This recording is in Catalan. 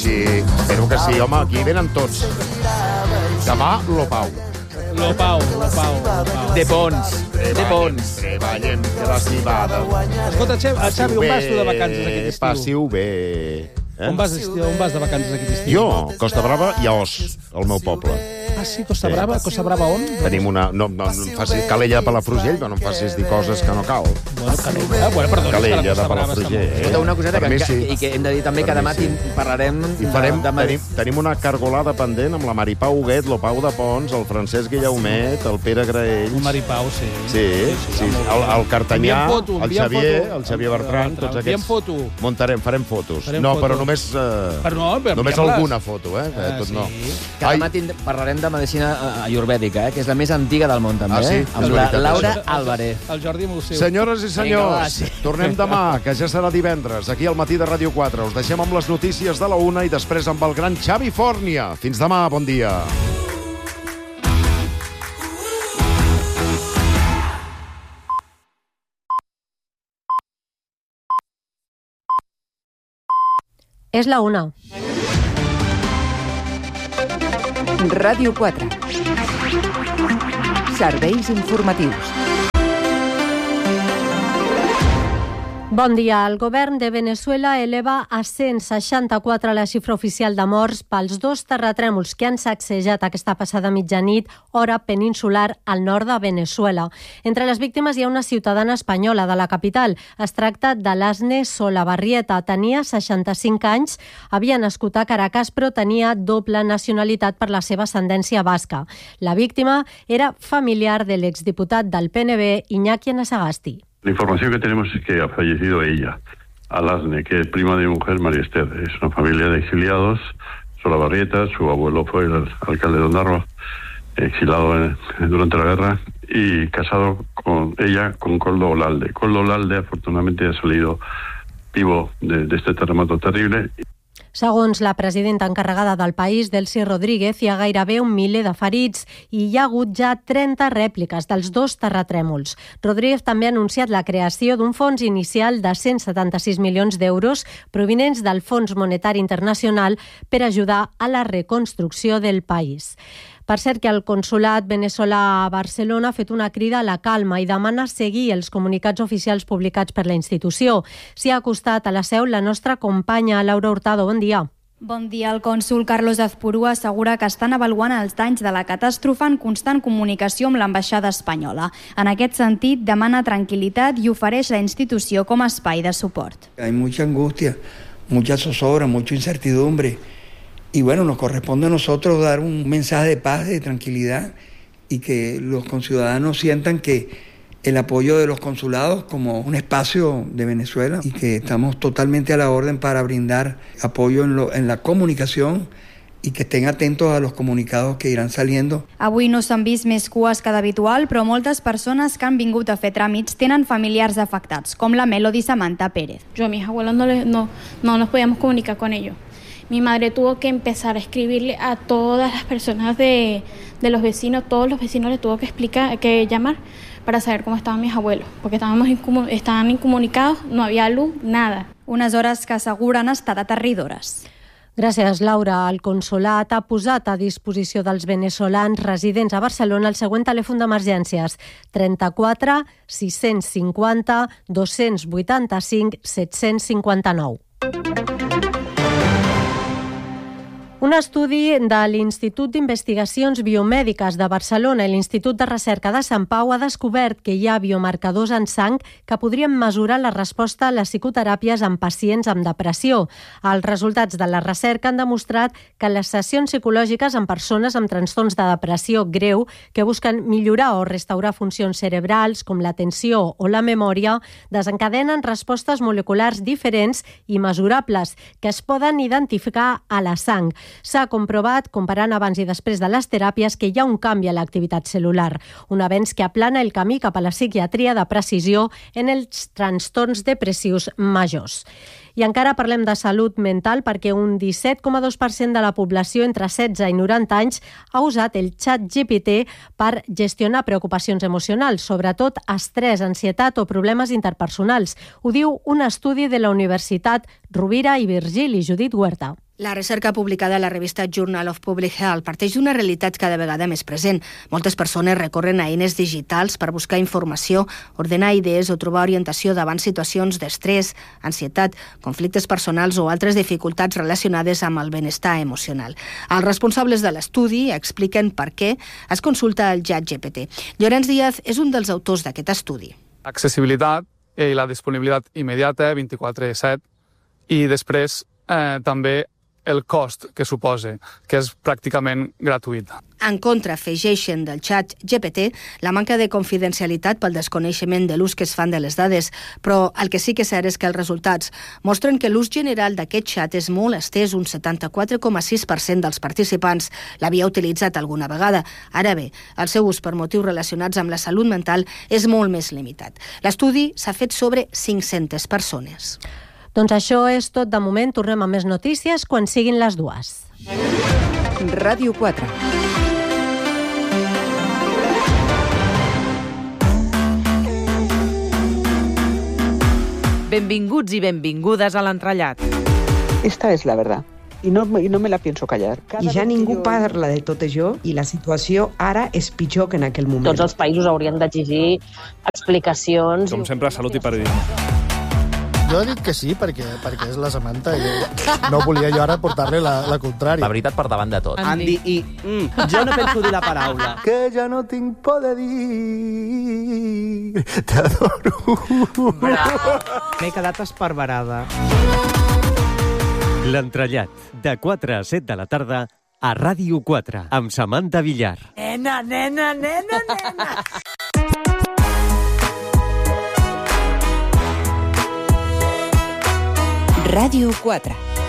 Sí, espero que sí, home, aquí venen tots. Demà, Lopau. Lopau. De Pons. Treballem de la cibada. Escolta, Xavi, on vas tu de vacances aquest estiu? Passiu bé. On vas de vacances aquest estiu? Jo, Costa Brava i a Os, el meu poble. Ah, sí? Costa Brava? Costa Brava on? Tenim una... No em facis Calella de Palafrugell, però no em facis dir coses que no cal. Bueno, Calella. Perdó. Calella de Palafrugell. Escolta, una coseta i que hem de dir també que demà parlarem... Tenim una cargolada pendent amb la Maripau Huguet, l'Opau de Pons, el Francesc Guillaumet, el Pere Graells... El Maripau, sí. Sí. El Cartanyà, el Xavier Bertran, tots aquests... Enviem foto. Farem fotos. No, però només alguna foto, tot no. Que demà parlarem de medicina ayurvèdica, que és la més antiga del món, també. Sí? Amb la Laura Álvarez. El Jordi Musseu. Senyores i senyors, tornem demà, que ja serà divendres, aquí al Matí de Ràdio 4. Us deixem amb les notícies de la 1 i després amb el gran Xavi Fòrnia. Fins demà, bon dia. És la 1. Ràdio 4. Serveis informatius. Bon dia. El govern de Veneçuela eleva a 164 la xifra oficial de morts pels 2 terratrèmols que han sacsejat aquesta passada mitjanit, hora peninsular, al nord de Veneçuela. Entre les víctimes hi ha una ciutadana espanyola de la capital. Es tracta de l'Asne Solabarrieta. Tenia 65 anys, havia nascut a Caracas, però tenia doble nacionalitat per la seva ascendència basca. La víctima era familiar de l'exdiputat del PNV, Iñaki Anasagasti. La información que tenemos es que ha fallecido ella, Alasne, que es prima de mi mujer, María Esther. Es una familia de exiliados, Solabarrieta, su abuelo fue el alcalde de Ondarroa, exilado durante la guerra, y casado con ella con Koldo Olalde. Koldo Olalde, afortunadamente, ha salido vivo de este terremoto terrible. Segons la presidenta encarregada del país, Delcy Rodríguez, hi ha gairebé 1 miler de ferits i hi ha hagut ja 30 rèpliques dels 2 terratrèmols. Rodríguez també ha anunciat la creació d'un fons inicial de 176 milions d'euros provinents del Fons Monetari Internacional per ajudar a la reconstrucció del país. Per cert, que el consulat veneçolà a Barcelona ha fet una crida a la calma i demana seguir els comunicats oficials publicats per la institució. S'hi ha acostat a la seu la nostra companya Laura Hurtado. Bon dia. Bon dia. El cònsol Carlos Azpurua assegura que estan avaluant els danys de la catàstrofe en constant comunicació amb l'ambaixada espanyola. En aquest sentit, demana tranquil·litat i ofereix la institució com a espai de suport. Hay mucha angustia, mucha zozobra, mucha incertidumbre. Y bueno, nos corresponde a nosotros dar un mensaje de paz, de tranquilidad y que los conciudadanos sientan que el apoyo de los consulados como un espacio de Venezuela y que estamos totalmente a la orden para brindar apoyo en la comunicación y que estén atentos a los comunicados que irán saliendo. Avui no s'han vist més cues que d'habitual, però moltes persones que han vingut a fer tràmits tenen familiars afectats, com la Melody Samantha Pérez. Yo a mis abuelos no nos podíamos comunicar con ellos. Mi madre tuvo que empezar a escribirle a todas las personas de los vecinos, todos los vecinos le tuvo que llamar para saber cómo estaban mis abuelos, porque estaban incomunicados, no había luz, nada. Unes hores que asseguren estar aterridores. Gràcies, Laura. El consolat ha posat a disposició dels veneçolans residents a Barcelona el següent telèfon d'emergències: 34 650 285 759. Un estudi de l'Institut d'Investigacions Biomèdiques de Barcelona i l'Institut de Recerca de Sant Pau ha descobert que hi ha biomarcadors en sang que podrien mesurar la resposta a les psicoteràpies en pacients amb depressió. Els resultats de la recerca han demostrat que les sessions psicològiques en persones amb trastorns de depressió greu que busquen millorar o restaurar funcions cerebrals com l'atenció o la memòria desencadenen respostes moleculars diferents i mesurables que es poden identificar a la sang. S'ha comprovat, comparant abans i després de les teràpies, que hi ha un canvi a l'activitat cel·lular, un avenç que aplana el camí cap a la psiquiatria de precisió en els trastorns depressius majors. I encara parlem de salut mental perquè un 17,2% de la població entre 16 i 90 anys ha usat el ChatGPT per gestionar preocupacions emocionals, sobretot estrès, ansietat o problemes interpersonals. Ho diu un estudi de la Universitat Rovira i Virgili, Judit Huerta. La recerca publicada a la revista Journal of Public Health parteix d'una realitat cada vegada més present. Moltes persones recorren a eines digitals per buscar informació, ordenar idees o trobar orientació davant situacions d'estrès, ansietat, conflictes personals o altres dificultats relacionades amb el benestar emocional. Els responsables de l'estudi expliquen per què es consulta el ChatGPT. Llorenç Díaz és un dels autors d'aquest estudi. Accessibilitat i la disponibilitat immediata, 24/7, i després també el cost que suposa, que és pràcticament gratuït. En contra, afegeixen del xat GPT la manca de confidencialitat pel desconeixement de l'ús que es fan de les dades, però el que sí que és cert és que els resultats mostren que l'ús general d'aquest xat és molt estès. Un 74,6% dels participants l'havia utilitzat alguna vegada. Ara bé, el seu ús per motius relacionats amb la salut mental és molt més limitat. L'estudi s'ha fet sobre 500 persones. Doncs això és tot de moment. Tornem amb més notícies quan siguin les 2. Ràdio 4. Benvinguts i benvingudes a l'entrellat. Esta es la verdad. I no me la pienso callar. I ja ningú parla de tot això i la situació ara és pitjor que en aquell moment. Tots els països haurien d'exigir explicacions. Com sempre, salut i periodisme. Jo he dit que sí, perquè és la Samantha i no volia jo ara portar-li la contrària. La veritat per davant de tot. Andy i... jo no penso dir la paraula. Que ja no tinc por de dir... T'adoro. M'he quedat esparverada. L'entrellat, de 4 a 7 de la tarda, a Ràdio 4, amb Samantha Villar. Nena, nena, nena, nena. Ràdio 4.